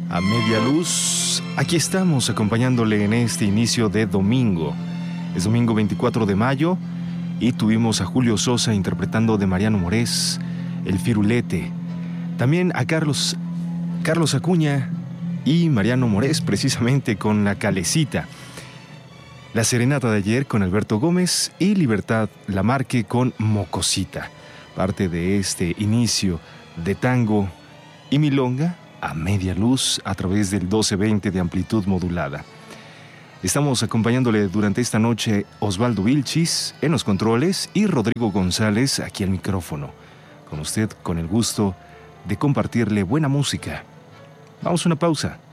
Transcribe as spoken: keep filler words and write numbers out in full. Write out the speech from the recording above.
A media luz, aquí estamos acompañándole en este inicio de domingo. Es domingo veinticuatro de mayo y tuvimos a Julio Sosa interpretando de Mariano Morés, El Firulete. También a Carlos, Carlos Acuña y Mariano Morés, precisamente con La Calecita. La Serenata de ayer con Alberto Gómez y Libertad Lamarque con Mocosita. Parte de este inicio de tango y milonga a media luz a través del doce veinte de amplitud modulada. Estamos acompañándole durante esta noche Osvaldo Vilchis en los controles y Rodrigo González aquí al micrófono. Con usted, con el gusto de compartirle buena música. Vamos a una pausa.